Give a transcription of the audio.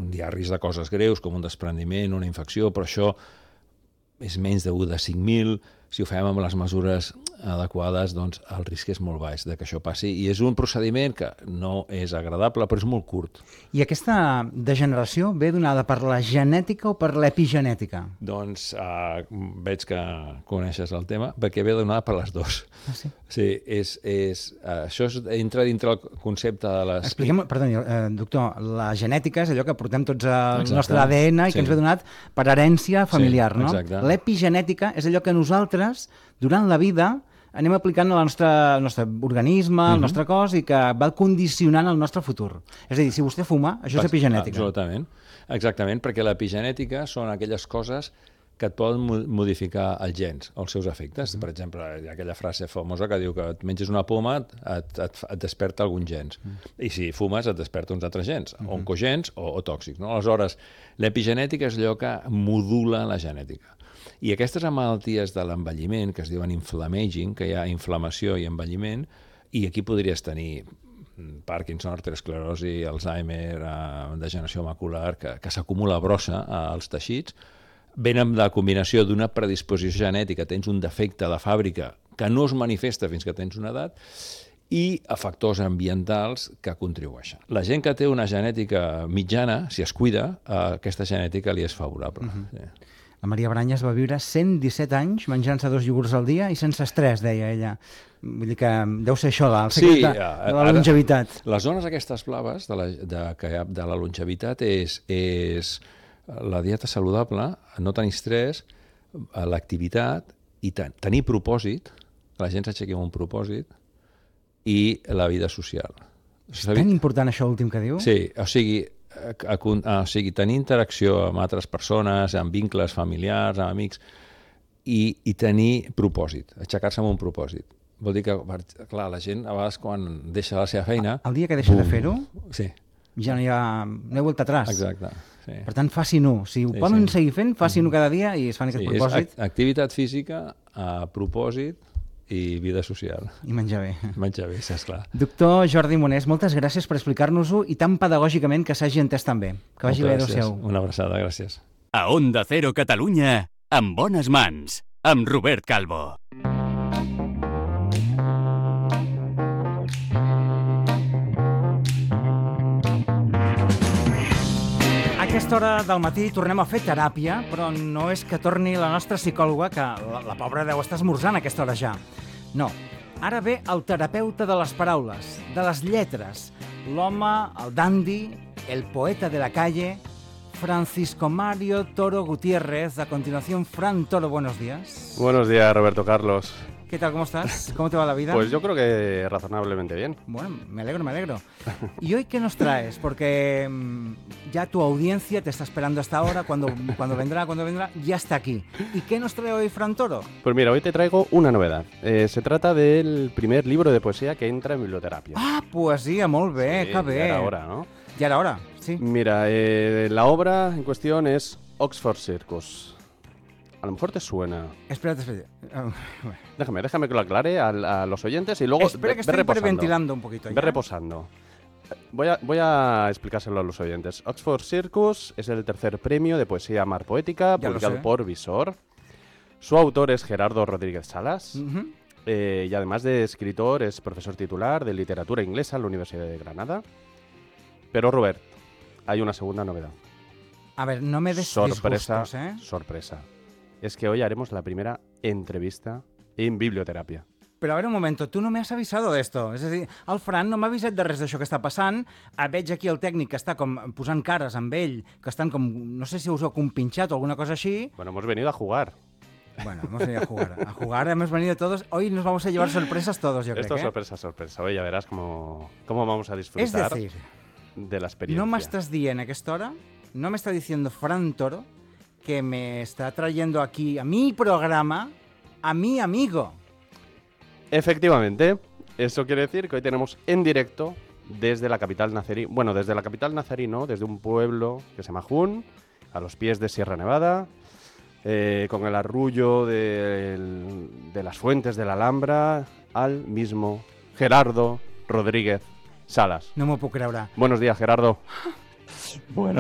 hi ha risc de coses greus, com un desprendiment, una infecció, però això és menys de 1 de 5.000. Si ho fem amb les mesures adequades, doncs el risc és molt baix de que això passi. I és un procediment que no és agradable, però és molt curt. I aquesta degeneració ve donada per la genètica o per l'epigenètica? Doncs veig que coneixes el tema, perquè ve donada per les dues. Ah, sí? Sí, això entra dintre el concepte de les... Expliquem, perdoni, doctor, la genètica és allò que portem tots al Exacte. nostre ADN i que ens ve donat per herència familiar, Sí, no? exacte. L'epigenètica és allò que nosaltres, durant la vida, anem aplicant al nostre organisme, al nostre cos, i que va condicionant el nostre futur. És a dir, si vostè fuma, això és epigenètica. Absolutament. Exactament, perquè l'epigenètica són aquelles coses que et poden modificar els gens o els seus efectes. Per exemple, hi ha aquella frase famosa que diu que et menges una poma, et desperta alguns gens. I si fumes, et desperta uns altres gens, oncogens o tòxics. No? Aleshores, l'epigenètica és allò que modula la genètica. I aquestes malalties de l'envelliment, que es diuen inflammaging, que hi ha inflamació i envelliment, i aquí podries tenir Parkinson, arteriosclerosi, Alzheimer, degeneració macular, que s'acumula brossa als teixits, venen de la combinació d'una predisposició genètica, tens un defecte de fàbrica que no es manifesta fins que tens una edat, i a factors ambientals que contribueixen. La gent que té una genètica mitjana, si es cuida, aquesta genètica li és favorable. Sí. La Maria Branyes va viure 117 anys menjant-se 2 iogurts al dia i sense estrès, deia ella. Vull dir que deu ser això, el secret de la longevitat. Les zones aquestes blaves de la longevitat és la dieta saludable, no tenir estrès, l'activitat i tenir propòsit, que la gent s'aixequi amb un propòsit, i la vida social. És tan important això últim que diu? Sí, o sigui, tenir interacció amb altres persones, amb vincles familiars, amb amics, i tenir propòsit, aixecar-se amb un propòsit. Vol dir que, clar, la gent a vegades quan deixa la seva feina... El dia que deixa de fer-ho, sí, ja no hi ha vuelta atrás. exacte. Sí. Per tant, facin-ho. Si ho poden seguir fent, facin-ho cada dia i es fan aquest propòsit. És activitat física, propòsit i vida social. I menjar bé. Menjar bé, això és clar. Doctor Jordi Monés, moltes gràcies per explicar-nos-ho i tan pedagògicament que s'hagi entès tan bé. Que vagi bé, adéu-siau. Una abraçada, gràcies. A Onda Cero Catalunya, amb bones mans, amb Robert Calvo. A aquesta hora del matí tornem a fer teràpia, però no és que torni la nostra psicòloga, que la pobra deu estar esmorzant a aquesta hora ja. No, ara ve el terapeuta de les paraules, de les lletres, l'home, el dandy, el poeta de la calle, Francisco Mario Toro Gutiérrez. A continuación, Fran Toro, buenos días. Buenos días, Roberto Carlos. ¿Qué tal? ¿Cómo estás? ¿Cómo te va la vida? Pues yo creo que razonablemente bien. Bueno, me alegro, me alegro. ¿Y hoy qué nos traes? Porque ya tu audiencia te está esperando hasta ahora, cuando vendrá, ya está aquí. ¿Y qué nos trae hoy Fran Toro? Pues mira, hoy te traigo una novedad. Se trata del primer libro de poesía que entra en biblioterapia. Ah, poesía, molt bé, Sí, que bé. ya era hora, ¿no? Ya era hora, sí. Mira, la obra en cuestión es Oxford Circus. A lo mejor te suena. Espérate. Déjame que lo aclare a los oyentes y luego Espera, que estoy hiperventilando un poquito. Ve reposando. Voy a explicárselo a los oyentes. Oxford Circus es el tercer premio de poesía Mar Poética, Ya lo publicado sé. por Visor. Su autor es Gerardo Rodríguez Salas. Ujú. Y además de escritor, es profesor titular de literatura inglesa en la Universidad de Granada. Pero, Robert, hay una segunda novedad. A ver, no me des Sorpresa, disgustos, ¿eh? sorpresa. Es que hoy haremos la primera entrevista en biblioterapia. Però a veure un moment, tu no m'has avisado d'esto. És a dir, el Fran no m'ha avisat de res d'això que està passant. Veig aquí el tècnic que està com posant cares amb ell, que estan com, no sé si us heu compinxat o alguna cosa així. Bueno, hemos venido a jugar. Bueno, hemos venido a jugar. A jugar hemos venido todos. Hoy nos vamos a llevar sorpresas todos, yo creo. Esto es sorpresa. Hoy ya verás cómo vamos a disfrutar Es decir, de la experiencia. no m'estàs dient a aquesta hora, no me está diciendo Fran Toro que me está trayendo aquí a mi programa, a mi amigo. Efectivamente, eso quiere decir que hoy tenemos en directo desde la capital nazarí. Bueno, desde la capital nazarí no, desde un pueblo que se llama Jun, a los pies de Sierra Nevada, con el arrullo de las fuentes de la Alhambra, al mismo Gerardo Rodríguez Salas. No m'ho puc creure. Buenos días, Gerardo. Bueno.